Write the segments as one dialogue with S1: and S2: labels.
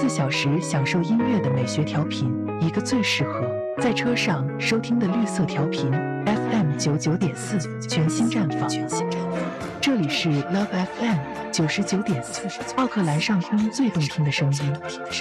S1: 小时享受音乐的美学调频，一个最适合在车上收听的绿色调频 FM99.4全新绽放。这里是 Love FM 99.4，奥克兰上空最动听的声音。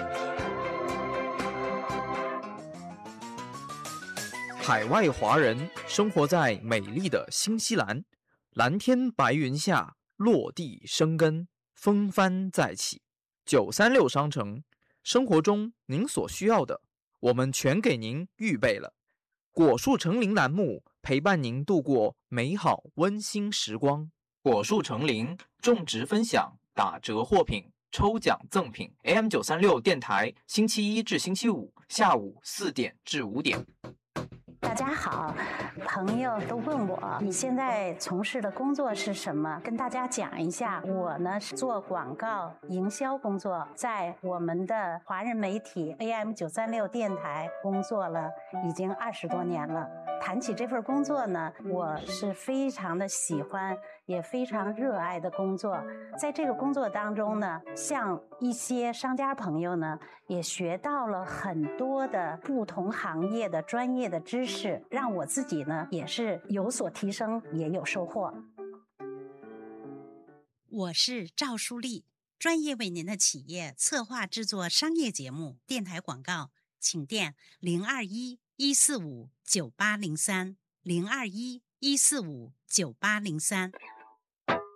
S2: 海外华人生活在美丽的新西兰，蓝天白云下落地生根，风帆再起。936商城，生活中您所需要的，我们全给您预备了。果树成林栏目陪伴您度过美好温馨时光。果树成林种植分享打折货品抽奖赠品 AM936 电台星期一至星期五下午4点至5点。
S3: 大家好，朋友都问我你现在从事的工作是什么，跟大家讲一下。我呢是做广告营销工作，在我们的华人媒体 AM936 电台工作了已经20多年了。谈起这份工作呢，我是非常的喜欢也非常热爱的工作。在这个工作当中呢，像一些商家朋友呢也学到了很多的不同行业的专业的知识，让我自己呢也是有所提升，也有收获。
S4: 我是赵淑丽，专业为您的企业策划制作商业节目、电台广告，请电021-145-9803 021-145-9803。